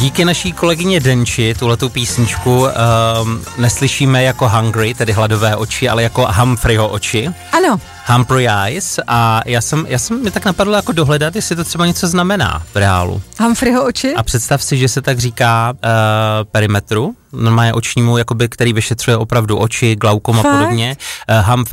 Díky naší kolegyně Denči tuhletu písničku neslyšíme jako Hungry, tedy hladové oči, ale jako Humphreyho oči. Ano. Humphrey Eyes a já jsem mi tak napadlo jako dohledat, jestli to třeba něco znamená v reálu. Humphreyho oči? A představ si, že se tak říká perimetru, normálně očnímu, jakoby, který vyšetřuje opravdu oči, glaukom a podobně.